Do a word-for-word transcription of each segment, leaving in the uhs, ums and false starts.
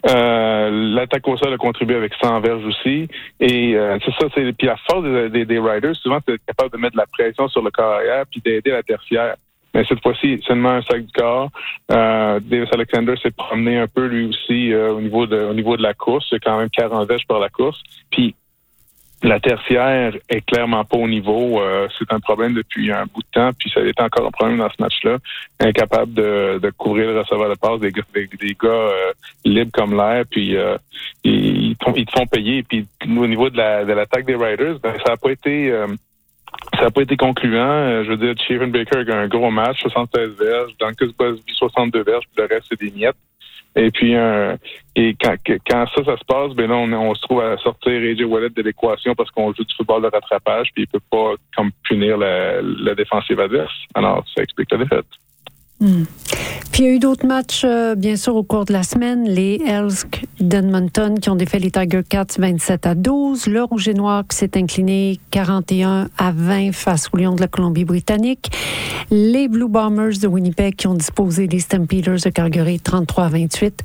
Euh, l'attaque au sol a contribué avec cent verges aussi. Et euh, c'est ça, c'est puis la force des, des, des Riders, souvent, c'est d'être capable de mettre de la pression sur le corps arrière puis d'aider la tertiaire. Mais cette fois-ci, seulement un sac du corps. Euh, Davis Alexander s'est promené un peu lui aussi euh, au niveau de au niveau de la course. Il y a quand même quarante verges par la course. Puis la tertiaire est clairement pas au niveau. Euh, c'est un problème depuis un bout de temps, puis ça a été encore un problème dans ce match-là. Incapable de, de couvrir le receveur de passe des, des, des gars euh, libres comme l'air, puis euh, ils, ils, te, ils te font payer. Puis au niveau de, la, de l'attaque des Riders, ben ça a pas été euh, ça a pas été concluant. Euh, je veux dire, Chafin Baker a un gros match, soixante-seize verges, Duncan Busby soixante-deux verges, puis le reste c'est des miettes. Et puis, euh, et quand, quand ça, ça se passe, ben là, on, on se trouve à sortir A J Ouellet de l'équation parce qu'on joue du football de rattrapage, puis il peut pas comme punir la, la défensive adverse. Alors, ça explique la défaite. Hmm. Puis il y a eu d'autres matchs, euh, bien sûr, au cours de la semaine. Les Elks d'Edmonton qui ont défait les Tiger Cats vingt-sept à douze. Le Rouge et Noir qui s'est incliné quarante et un à vingt face aux Lions de la Colombie-Britannique. Les Blue Bombers de Winnipeg qui ont disposé les Stampeders de Calgary trente-trois à vingt-huit.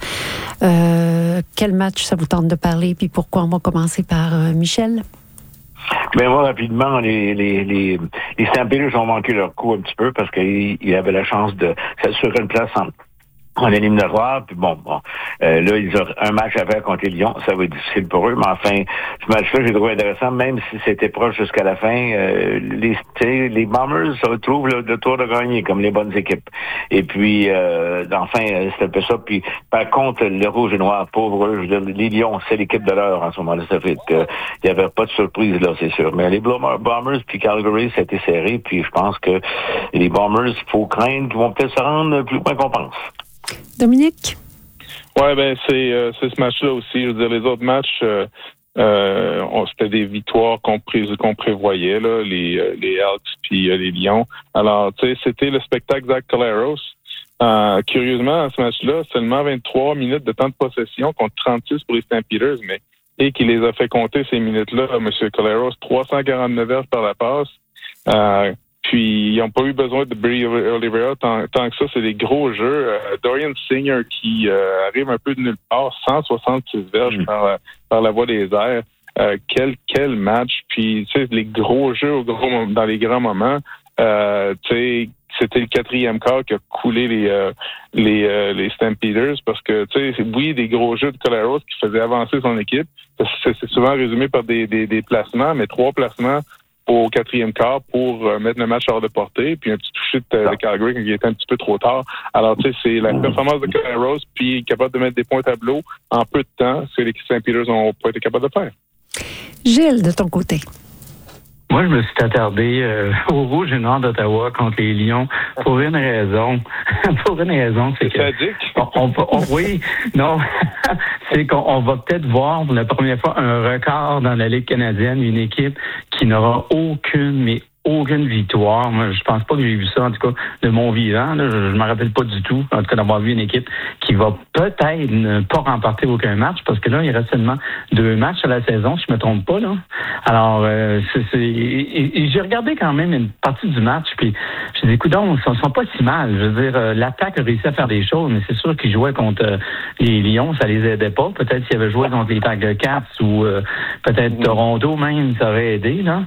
Euh, quel match ça vous tente de parler? Puis pourquoi? On va commencer par euh, Michel. Ben moi, rapidement, les, les, les, les Stampeders ont manqué leur coup un petit peu parce qu'ils ils avaient la chance de s'assurer une place en, en éliminatoire. Puis bon, bon euh, là, ils ont un match à faire contre les Lions. Ça va être difficile pour eux. Mais enfin, ce match-là, j'ai trouvé intéressant, même si c'était proche jusqu'à la fin. Euh, les, les Bombers se retrouvent là, le tour de gagner, comme les bonnes équipes. Et puis, euh, enfin, c'est un peu ça. Puis, par contre, le Rouge et Noir, pauvre eux, les Lions, c'est l'équipe de l'heure en ce moment-là. Ça fait que il n'y avait pas de surprise, là, c'est sûr. Mais les Bombers puis Calgary, c'était serré. Puis, je pense que les Bombers, il faut craindre qu'ils vont peut-être se rendre plus loin qu'on pense. Dominique? Ouais, ben c'est euh, c'est ce match-là aussi. Je veux dire, les autres matchs, euh, euh, on, c'était des victoires qu'on, pré- qu'on prévoyait, là, les euh, les Elks puis euh, les Lions. Alors, tu sais, c'était le spectacle Zach Collaros. Euh, curieusement, à ce match-là, seulement vingt-trois minutes de temps de possession contre trente-six pour les Stampeders, mais et qui les a fait compter ces minutes-là, M. Collaros, trois cent quarante-neuf verges par la passe. Euh, Puis, ils n'ont pas eu besoin de Brady Oliveira tant, tant que ça. C'est des gros jeux. Euh, Dorian Singer qui euh, arrive un peu de nulle part, cent soixante-six verges mmh. par, par la voie des airs. Euh, quel quel match. Puis, tu sais, les gros jeux au gros, dans les grands moments. Euh, tu sais, c'était le quatrième quart qui a coulé les euh, les, euh, les Stampeders parce que, tu sais, oui, des gros jeux de Collaros qui faisaient avancer son équipe. C'est, c'est souvent résumé par des, des, des placements, mais trois placements au quatrième quart pour euh, mettre le match hors de portée, puis un petit toucher de, de Calgary qui était un petit peu trop tard. Alors, tu sais, c'est la performance de Collaros, puis capable de mettre des points tableau en peu de temps, ce que les Stampeders n'ont pas été capables de faire. Gilles, de ton côté. Moi, je me suis attardé euh, au Rouge et Noir d'Ottawa contre les Lions pour une raison. pour une raison, c'est, c'est que... On, on, on, oui, non, c'est qu'on on va peut-être voir pour la première fois un record dans la Ligue canadienne, une équipe qui n'aura aucune, mais aucune victoire. Moi, je pense pas que j'ai vu ça, en tout cas, de mon vivant. Là, je ne me rappelle pas du tout, en tout cas, d'avoir vu une équipe qui va peut-être ne pas remporter aucun match, parce que là, il reste seulement deux matchs à la saison, si je me trompe pas, là. Alors, euh, c'est, c'est et, et, et j'ai regardé quand même une partie du match, puis je me dis, écoute, ils sont, sont pas si mal. Je veux dire, euh, l'attaque a réussi à faire des choses, mais c'est sûr qu'ils jouaient contre euh, les Lions, ça les aidait pas. Peut-être s'ils avaient joué contre les Tiger Cats ou euh, peut-être Toronto même, ça aurait aidé, là.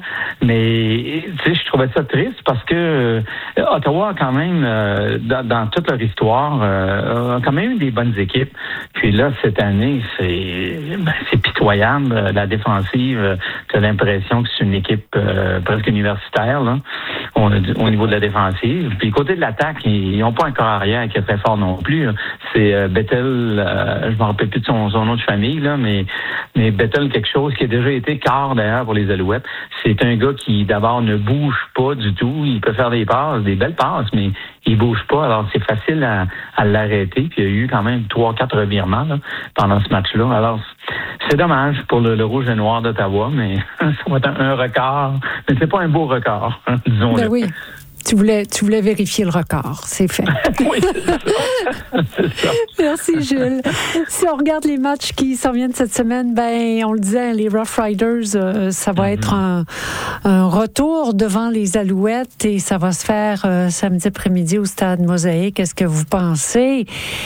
Mais, tu sais, je trouvais ça triste parce que euh, Ottawa a quand même, euh, dans, dans toute leur histoire, euh, a quand même eu des bonnes équipes. Puis là, cette année, c'est, ben, c'est pitoyable. La défensive, euh, tu as l'impression que c'est une équipe euh, presque universitaire, là, au, au niveau de la défensive. Puis côté de l'attaque, ils n'ont pas un corps arrière qui est très fort non plus. C'est euh, Bethel, euh, je ne me rappelle plus de son, son nom de famille, là, mais, mais Bethel, quelque chose qui a déjà été quart d'ailleurs pour les Alouettes. C'est un gars qui, d'abord, ne bouge pas du tout. Il peut faire des passes, des belles passes, mais il bouge pas. Alors, c'est facile à, à l'arrêter. Puis, il y a eu quand même trois, quatre revirements là, pendant ce match-là. Alors, c'est dommage pour le, le Rouge et Noir d'Ottawa, mais ça va être un, un record. Mais c'est pas un beau record, hein, disons-le. Ben oui. Tu voulais, tu voulais vérifier le record, c'est fait. Oui, c'est ça. C'est ça. Merci, Gilles. Si on regarde les matchs qui s'en viennent cette semaine, ben, on le disait, les Rough Riders, euh, ça va mm-hmm. être un, un retour devant les Alouettes et ça va se faire euh, samedi après-midi au Stade Mosaïque. Est-ce que vous pensez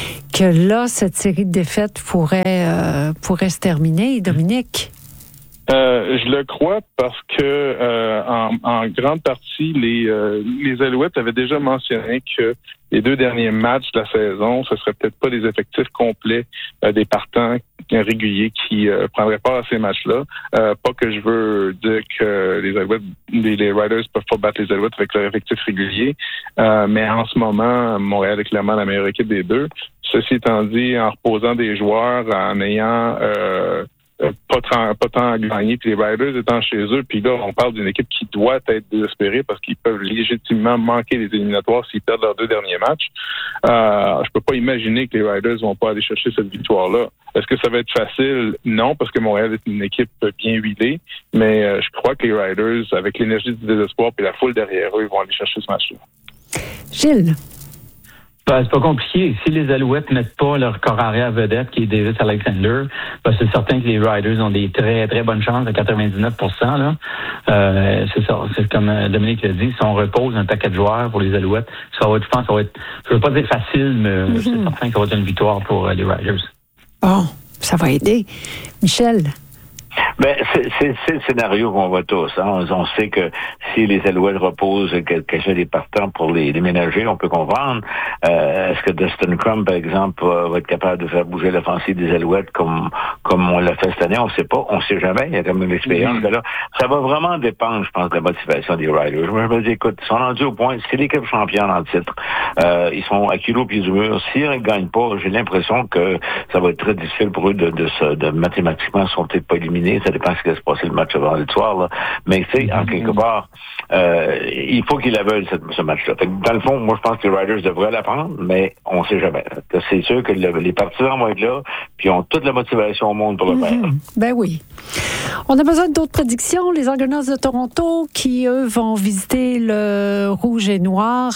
que là, cette série de défaites pourrait, euh, pourrait se terminer, Dominique? Euh, je le crois parce que euh, en, en grande partie, les, euh, les Alouettes avaient déjà mentionné que les deux derniers matchs de la saison, ce serait peut-être pas des effectifs complets euh, des partants réguliers qui euh, prendraient part à ces matchs-là. Euh, pas que je veux dire que les Alouettes, les, les Riders peuvent pas battre les Alouettes avec leur effectif régulier, euh, mais en ce moment, Montréal est clairement la meilleure équipe des deux. Ceci étant dit, en reposant des joueurs, en ayant euh, pas tant, pas tant à gagner, puis les Riders étant chez eux, puis là, on parle d'une équipe qui doit être désespérée parce qu'ils peuvent légitimement manquer les éliminatoires s'ils perdent leurs deux derniers matchs. Euh, je peux pas imaginer que les Riders vont pas aller chercher cette victoire-là. Est-ce que ça va être facile? Non, parce que Montréal est une équipe bien huilée, mais euh, je crois que les Riders, avec l'énergie du désespoir et la foule derrière eux, ils vont aller chercher ce match-là. Gilles? Ben, c'est pas compliqué. Si les Alouettes mettent pas leur corps arrière vedette, qui est Davis Alexander, ben, c'est certain que les Riders ont des très, très bonnes chances à quatre-vingt-dix-neuf pour cent, là. Euh, c'est ça. C'est comme Dominique l'a dit, si on repose un paquet de joueurs pour les Alouettes, ça va être, je pense, ça va être, je veux pas dire facile, mais mm-hmm. c'est certain que ça va être une victoire pour les Riders. Bon, ça va aider. Michel? Ben, c'est, c'est, c'est le scénario qu'on voit tous. Hein. On, on sait que si les Alouettes reposent quelqu'un des partants pour les, les ménager, on peut comprendre. Euh, est-ce que Dustin Crum, par exemple, va être capable de faire bouger l'offensive des Alouettes comme comme on l'a fait cette année? On ne sait pas. On ne sait jamais. Il y a quand même une expérience. Mm-hmm. Là, ça va vraiment dépendre, je pense, de la motivation des Riders. Moi, je me dis, écoute, ils sont rendus au point. C'est l'équipe championne en titre. Euh, ils sont à kilo pieds du mur. S'ils ne gagnent pas, j'ai l'impression que ça va être très difficile pour eux de, de, de, de mathématiquement, ils sont peut-être pas éliminés. Ça dépend de ce qui va se passer le match avant le soir. Là. Mais tu sais, en quelque part, euh, il faut qu'ils la veulent, cette, ce match-là. Fait que, dans le fond, moi, je pense que les Riders devraient la prendre, mais on ne sait jamais. C'est sûr que le, les partisans vont être là, puis ils ont toute la motivation au monde pour le faire. Mm-hmm. Ben oui. On a besoin d'autres prédictions. Les Argonauts de Toronto, qui, eux, vont visiter le Rouge et Noir.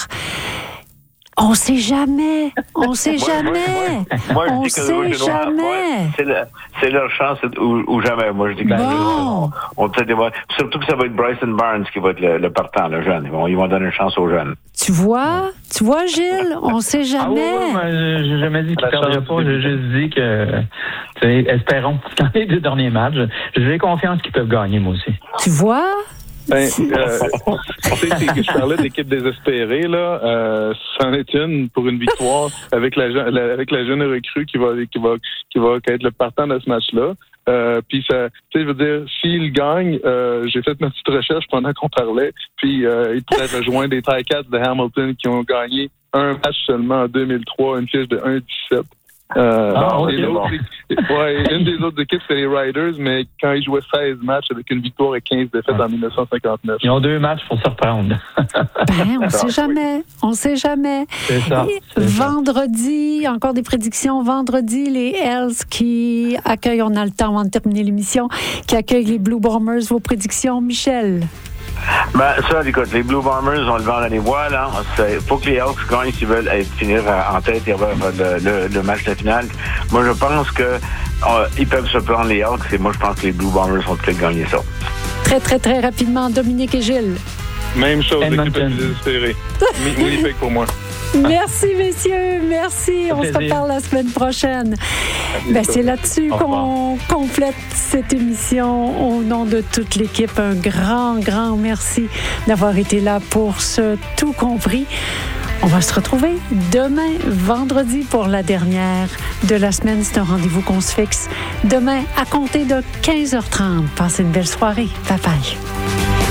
On sait jamais. On sait moi, jamais. Moi, moi, moi, on je dis que sait jamais. Ouais, c'est, le, c'est leur chance ou, ou jamais. Moi, je dis que bon. on, on peut-être surtout que ça va être Bryson Barnes qui va être le, le partant, le jeune. Ils vont, ils vont donner une chance aux jeunes. Tu vois? Tu vois, Gilles? On sait jamais. Ah oui, moi, j'ai jamais dit qu'il ne perdrait pas. J'ai juste dit que, tu sais, espérons dans les deux derniers matchs. J'ai confiance qu'ils peuvent gagner, moi aussi. Tu vois? Ben, euh, tu sais, je parlais d'équipe désespérée, là. Euh, c'en est une pour une victoire avec la, la avec la jeune recrue qui va qui va qui va être le partant de ce match-là. Euh, puis ça, tu sais, je veux dire, s'il gagne, euh, j'ai fait ma petite recherche pendant qu'on parlait, puis euh, il pourrait rejoindre les Ticats de Hamilton qui ont gagné un match seulement en deux mille trois, une fiche de un dix-sept. Euh, ah, okay, bon. Ouais, une des autres équipes, c'est les Riders, mais quand ils jouaient seize matchs avec une victoire et quinze défaites ouais. en dix-neuf cent cinquante-neuf. Ils ont deux matchs pour se reprendre. Ben, on ne sait jamais. On ne sait jamais. C'est ça. C'est vendredi, ça. Encore des prédictions. Vendredi, les Hells qui accueillent, on a le temps avant de terminer l'émission, qui accueillent les Blue Bombers. Vos prédictions, Michel? Ben, ça, écoute, les Blue Bombers, on le vend dans les voiles. Il faut que les Hawks gagnent s'ils veulent être, finir en tête et avoir le, le, le match de finale. Moi, je pense que euh, ils peuvent se prendre les Hawks et moi, je pense que les Blue Bombers vont peut-être gagner ça. Très, très, très rapidement, Dominique et Gilles. Même chose, l'équipe est désespérée. Winnipeg pour moi. Merci, messieurs. Merci. On se reparle la semaine prochaine. Ben, c'est là-dessus qu'on complète cette émission. Au nom de toute l'équipe, un grand, grand merci d'avoir été là pour ce Tout compris. On va se retrouver demain, vendredi, pour la dernière de la semaine. C'est un rendez-vous qu'on se fixe demain à compter de quinze heures trente. Passez une belle soirée. Bye bye.